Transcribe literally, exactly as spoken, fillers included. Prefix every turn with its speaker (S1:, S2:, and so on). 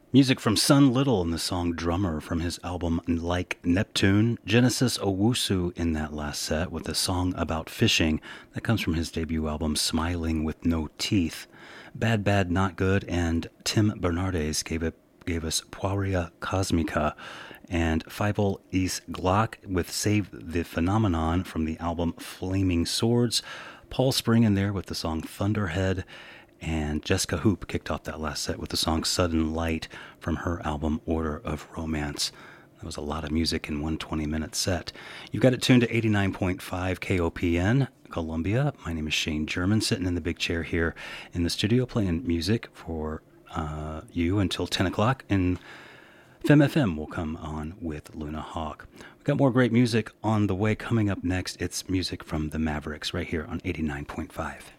S1: Music from Sun Little and the song Drummer from his album Like Neptune. Genesis Owusu in that last set with a song about fishing that comes from his debut album Smiling with No Teeth. Bad Bad Not Good and Tim Bernardes gave it gave us Poiria Cosmica, and Fievel is Glock with Save the Phenomenon from the album Flaming Swords. Paul Spring in there with the song Thunderhead, and Jessica Hoop kicked off that last set with the song Sudden Light from her album Order of Romance. That was a lot of music in one twenty-minute set. You've got it tuned to eighty-nine point five K O P N, Columbia. My name is Shane German, sitting in the big chair here in the studio playing music for uh, you until ten o'clock. And Fem F M will come on with Luna Hawk. We've got more great music on the way. Coming up next, it's music from the Mavericks right here on eighty-nine point five.